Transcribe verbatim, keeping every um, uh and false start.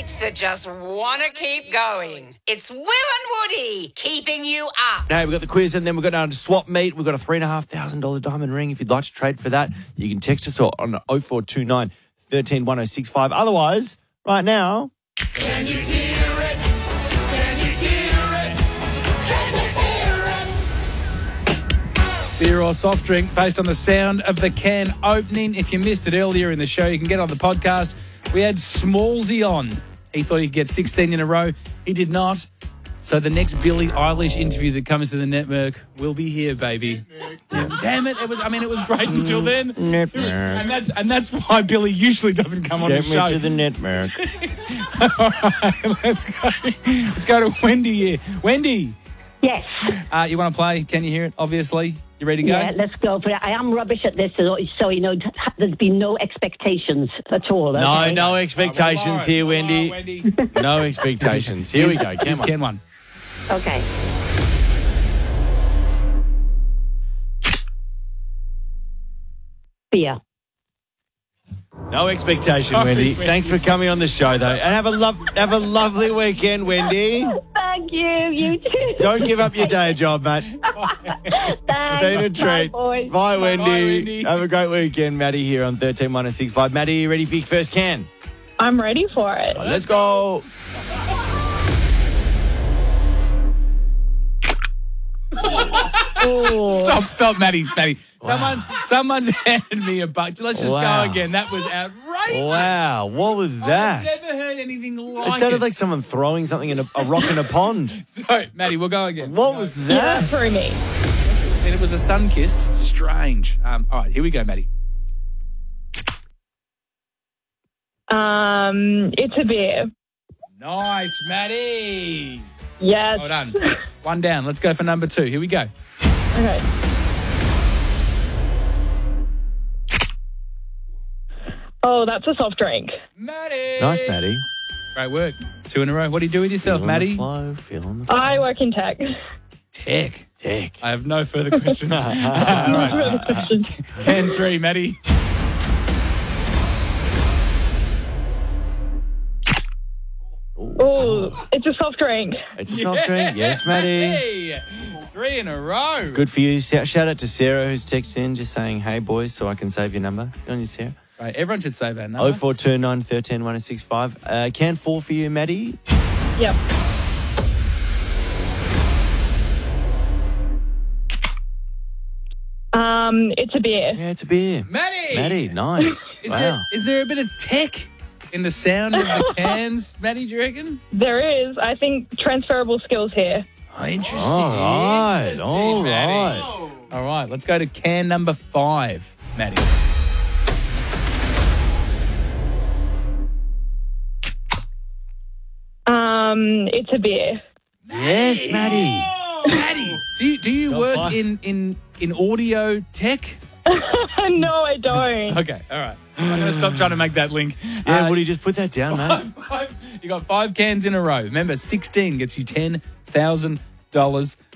blokes that just want to keep going. It's Will and Woody keeping you up. Now, we've got the quiz and then we've got down to swap meet. We've got a three thousand five hundred dollars diamond ring. If you'd like to trade for that, you can text us on oh four two nine, one three, one oh six five. Otherwise, right now... Can you hear it? Can you hear it? Can you hear it? Beer or soft drink based on the sound of the can opening. If you missed it earlier in the show, you can get on the podcast. We had Smallsy on. He thought he'd get sixteen in a row. He did not. So the next Billie Eilish interview that comes to the network will be here, baby. Yeah. Damn it! It was. I mean, it was great until then. Network. And that's and that's why Billy usually doesn't come on the Send show. me to the network. All right, let's go. Let's go to Wendy here. Wendy, Yes. uh, you want to play? Can you hear it? Obviously, you ready to go? Yeah, let's go for it. I am rubbish at this, so, so you know, there's been no expectations at all. No, okay? no expectations here, Wendy. Wendy. No expectations. Here we go. Come Here's on. Ken one. Okay. Beer. No expectation, Sorry, Wendy. Wendy. Thanks for coming on the show, though. And have a lo- have a lovely weekend, Wendy. Thank you. You too. Don't give up your day job, mate. Thanks. Been a treat. Bye, boys. Bye, Wendy. Wendy. Have a great weekend. Maddie here on thirteen one oh six five. Maddie, you ready for your first can? I'm ready for it. Let's go. Ooh. Stop, stop, Maddie, Maddie. Someone, someone's handed me a buck. Let's just Wow. go again. That was outrageous. Wow, what was that? I've never heard anything like It it. sounded like someone throwing something in a, a rock in a pond. So, Maddie, we'll go again. What was that? Through me. And it was a sun-kissed. Strange. Um, all right, here we go, Maddie. Um, it's a beer. Nice, Maddie. Yes. Well done. One down. Let's go for number two. Here we go. Okay. Oh, that's a soft drink. Maddie. Nice, Maddie. Great work. Two in a row. What do you do with yourself, Feeling Maddie? the flow, feeling the flow. I work in tech. Tech. Tech. I have no further questions. All right. Can three, Maddie. Oh, it's a soft drink. It's a soft drink. Yes, Maddie. Hey, three in a row. Good for you. Shout shout out to Sarah who's texted in just saying, hey, boys, so I can save your number. Good on you, Sarah. Right, everyone should save that number. oh four two nine, one three, one oh six five. Uh, can four for you, Maddie? Yep. Um, it's a beer. Yeah, it's a beer. Maddie. Maddie, nice. Is wow. there is there a bit of tech in the sound of the cans, Maddie, do you reckon? There is, I think, transferable skills here. Oh, interesting. All right, Interesting, all Maddie. right. All right, let's go to can number five, Maddie. Um, it's a beer. Yes, Maddie. Maddie, do you do you Got work five. in, in in audio tech? No, I don't. Okay, all right. I'm going to stop trying to make that link. Yeah, Uh, Woody, just put that down, mate. five, you got five cans in a row. Remember, sixteen gets you ten thousand dollars